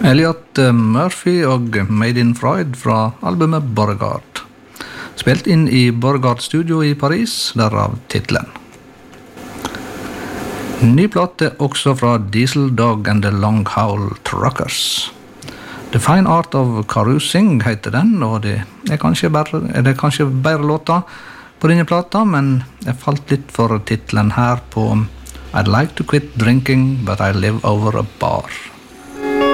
Elliot Murphy og Made in Freud fra albumet Beauregard. Spilt inn i Beauregard Studio i Paris, derav titlen. Ny plate også fra Diesel Dog and the Long Howl Truckers. The Fine Art of Carousing heter den, og det er kanskje bare låta på denne plata, men jeg falt litt for titlen her på I'd like to quit drinking, but I live over a bar.